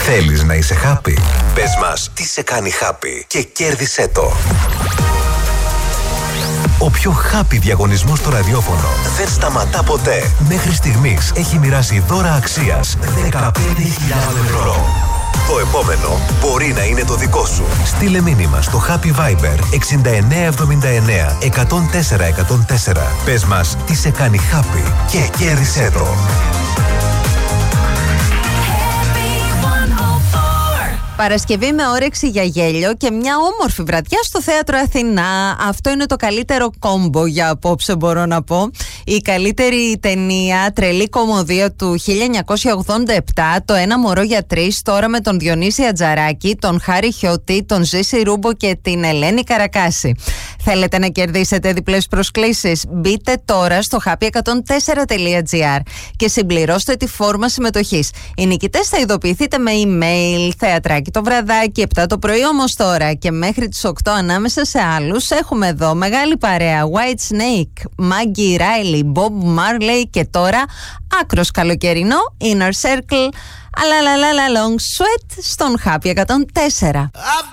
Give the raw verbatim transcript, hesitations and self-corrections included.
Θέλεις να είσαι happy? Πες μας τι σε κάνει happy και κέρδισέ το. Ο πιο happy διαγωνισμός στο ραδιόφωνο δεν σταματά ποτέ. Μέχρι στιγμής έχει μοιράσει δώρα αξίας δεκαπέντε χιλιάδες ευρώ. Το επόμενο μπορεί να είναι το δικό σου. Στείλε μήνυμα στο Happy Viber εξήντα εννέα εβδομήντα εννέα εκατόν τέσσερα εκατόν τέσσερα. Πες μας τι σε κάνει happy και κέρδισέ το. Παρασκευή με όρεξη για γέλιο και μια όμορφη βραδιά στο Θέατρο Αθηνά. Αυτό είναι το καλύτερο κόμπο για απόψε, μπορώ να πω. Η καλύτερη ταινία, τρελή κομμωδία του χίλια εννιακόσια ογδόντα επτά, το Ένα μωρό για τρεις, τώρα με τον Διονύση Ατζαράκη, τον Χάρη Χιώτη, τον Ζήση Ρούμπο και την Ελένη Καρακάση. Θέλετε να κερδίσετε διπλές προσκλήσεις? Μπείτε τώρα στο happy εκατόν τέσσερα τελεία τζι άρ και συμπληρώστε τη φόρμα συμμετοχής. Οι νικητές θα ειδοποιηθείτε με email. Θεατράκι το βραδάκι, επτά το πρωί όμως τώρα και μέχρι τις οκτώ ανάμεσα σε άλλους έχουμε εδώ μεγάλη παρέα. White Snake, Maggie Riley, Bob Marley και τώρα άκρος καλοκαιρινό Inner Circle, αλαλαλαλα Long Sweat στον Happy εκατόν τέσσερα.